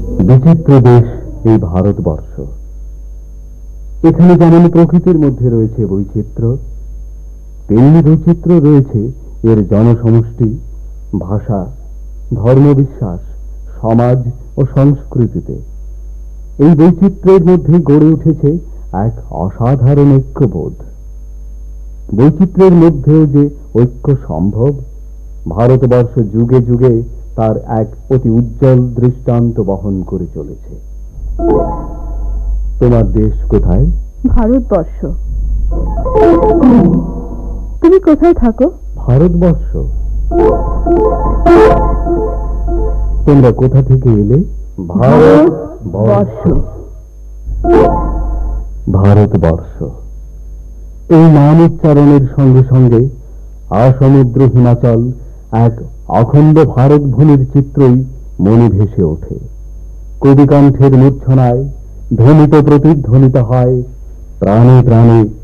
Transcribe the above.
বিচিত্র দেশ এই ভারতবর্ষ। এখানে যেমন প্রকৃতির মধ্যে রয়েছে বৈচিত্র্য, তেমনি বৈচিত্র্য রয়েছে এর জনসমষ্টি, ভাষা, ধর্মবিশ্বাস, সমাজ ও সংস্কৃতিতে। এই বৈচিত্র্যের মধ্যে গড়ে উঠেছে এক অসাধারণ ঐক্যবোধ। বৈচিত্র্যের মধ্যেও যে ঐক্য সম্ভব, ভারতবর্ষ যুগে যুগে তার এক অতি উজ্জ্বল দৃষ্টান্ত বহন করে চলেছে। তোমার দেশ কোথায়? ভারতবর্ষ। তুমি কোথায় থাকো? ভারতবর্ষ। তোমরা কোথা থেকে এলে? ভারতবর্ষ। ভারতবর্ষ এই নাম উচ্চারণের সঙ্গে সঙ্গে আসমুদ্র হিমাচল এক অখণ্ড ভারত ভূমির চিত্রই মনে ভেসে ওঠে। কবিকণ্ঠের মূর্ছনায় ধ্বনিত প্রতিধ্বনিত হয়, প্রাণে প্রাণে